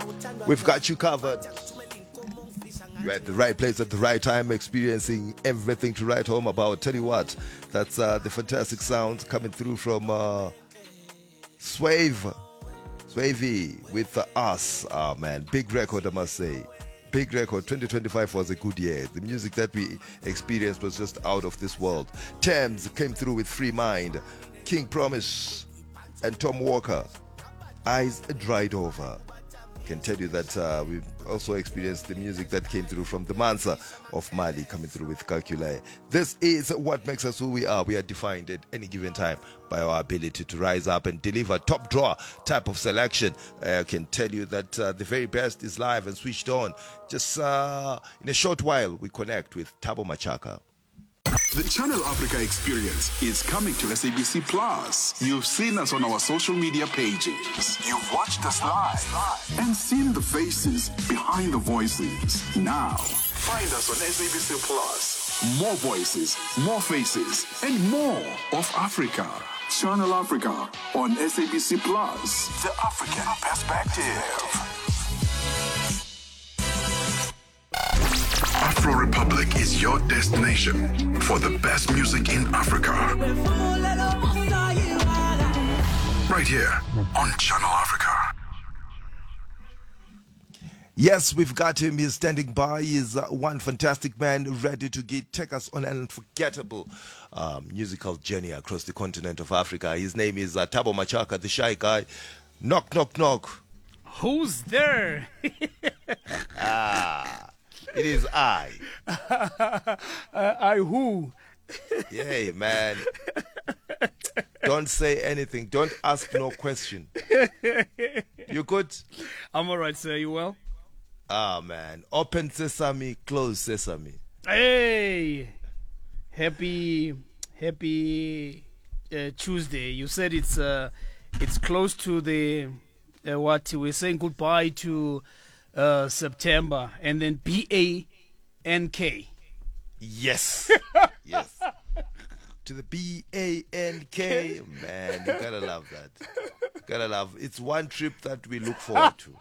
We've got you covered. You're at the right place at the right time, experiencing everything to write home about. Tell you what, that's the fantastic sounds coming through from Swavey with us. Oh man, big record, I must say. Big record. 2025 was a good year. The music that we experienced was just out of this world. Thames came through with Free Mind, King Promise, and Tom Walker. Eyes Dried Over. Can tell you that we've also experienced the music that came through from the Mansa of Mali coming through with Calculi. This is what makes us who we are. We are defined at any given time by our ability to rise up and deliver top drawer type of selection. I can tell you that the very best is live and switched on. Just in a short while, we connect with Thabo Machaka. The Channel Africa experience is coming to SABC Plus. You've seen us on our social media pages. You've watched us live and seen the faces behind the voices. Now, find us on SABC Plus. More voices, more faces, and more of Africa. Channel Africa on SABC Plus. The African perspective. Afro Republic is your destination for the best music in Africa. Right here on Channel Africa. Yes, we've got him. He's standing by. He's one fantastic man ready to take us on an unforgettable musical journey across the continent of Africa. His name is Thabo Machaka, the shy guy. Knock, knock, knock. Who's there? It is I. I who? Yeah, man. Don't say anything. Don't ask no question. You good? I'm all right, sir. You well? Ah, man. Open sesame, close sesame. Hey! Happy Tuesday. You said it's close to the what? We're saying goodbye to September, and then BANK. Yes. Yes. To the BANK. Man, you gotta love that. Gotta love. It's one trip that we look forward to.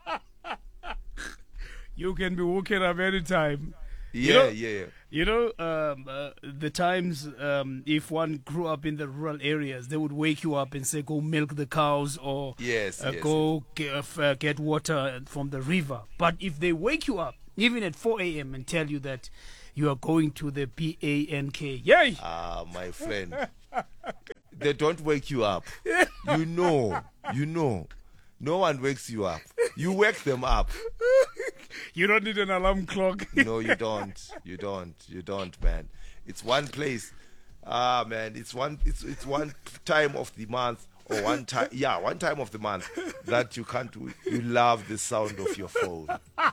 You can be woken up anytime. Yeah. You know, the times if one grew up in the rural areas, they would wake you up and say, go milk the cows or go get water from the river. But if they wake you up, even at 4 a.m. and tell you that you are going to the BANK, yay! Ah, my friend. They don't wake you up. You know. No one wakes you up. You wake them up. You don't need an alarm clock. No, you don't. You don't, man. It's one place. Ah, man. It's one time of the month or one time of the month that you can't do. You love the sound of your phone.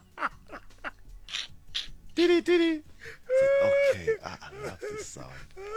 Okay, I love this sound.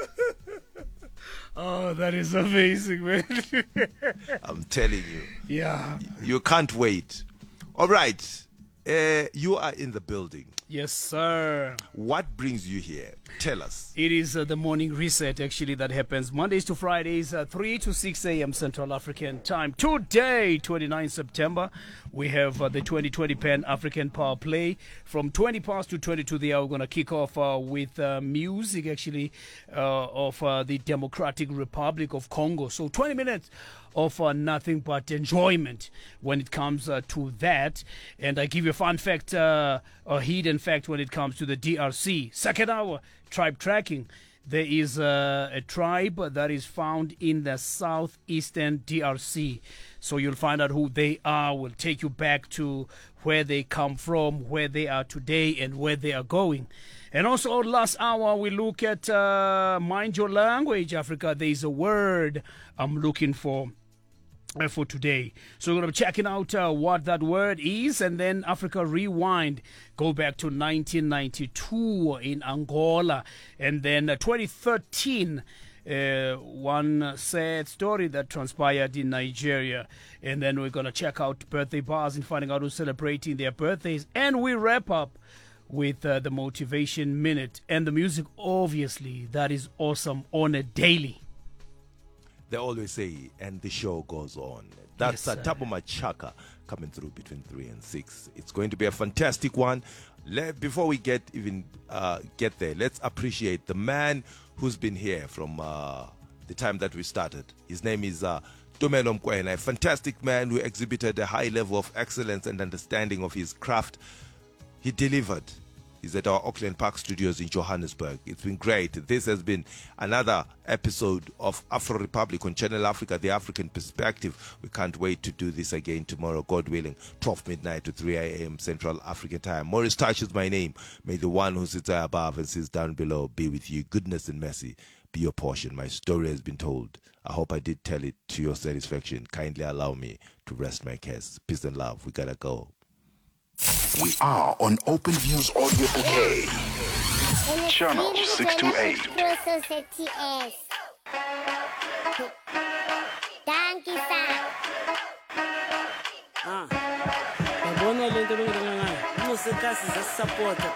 Oh, that is amazing, man. I'm telling you. Yeah. You can't wait. All right. You are in the building. Yes, sir. What brings you here? Tell us. It is the morning reset, actually, that happens Mondays to Fridays, 3 to 6 a.m. Central African time. Today, 29 September, we have the 2020 Pan-African Power Play. From 20 past to 22 the hour, we're going to kick off with music, actually, of the Democratic Republic of Congo. So 20 minutes of nothing but enjoyment when it comes to that. And I give you a fun fact, a hidden fact when it comes to the DRC. Second hour, tribe tracking. There is a tribe that is found in the southeastern DRC. So you'll find out who they are. We'll take you back to where they come from, where they are today, and where they are going. And also, last hour, we look at Mind Your Language, Africa. There is a word I'm looking for today. So we're going to be checking out what that word is, and then Africa Rewind, go back to 1992 in Angola, and then 2013, one sad story that transpired in Nigeria, and then we're going to check out birthday bars and finding out who's celebrating their birthdays, and we wrap up with the Motivation Minute and the music, obviously, that is awesome on a daily. They always say, and the show goes on. That's Yes, Thabo Machaka coming through between 3 and 6. It's going to be a fantastic one. Before we get there, let's appreciate the man who's been here from the time that we started. His name is Tumelo Mkwena, a fantastic man who exhibited a high level of excellence and understanding of his craft. He delivered. He's at our Auckland Park studios in Johannesburg. It's been great. This has been another episode of Afro Republic on Channel Africa, The African Perspective. We can't wait to do this again tomorrow, God willing, 12 midnight to 3 a.m. Central African time. Maurice Touch is my name. May the one who sits high above and sits down below be with you. Goodness and mercy be your portion. My story has been told. I hope I did tell it to your satisfaction. Kindly allow me to rest my case. Peace and love. We gotta go. We are on Open Views Audio Bouquet. Channel 628. Dankie sana. Yabona lento bengilenga ngayo. Musikasi zasisupport.